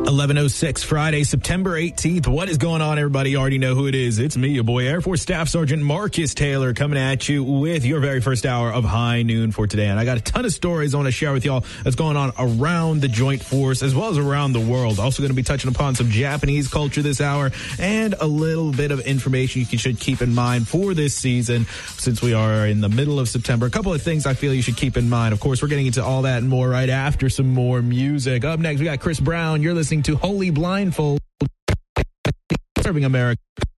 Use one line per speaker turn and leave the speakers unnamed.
11:06 Friday, September 18th. What is going on, everybody? You already know who it is. It's me, your boy, Air Force Staff Sergeant Marcus Taylor, coming at you with your very first hour of High Noon for today. And I got a ton of stories I want to share with y'all that's going on around the Joint Force as well as around the world. Also going to be touching upon some Japanese culture this hour and a little bit of information you should keep in mind for this season since we are in the middle of September. A couple of things I feel you should keep in mind. Of course, we're getting into all that and more right after some more music. Up next, we got Chris Brown. You're listening to Holy Blindfold, serving America.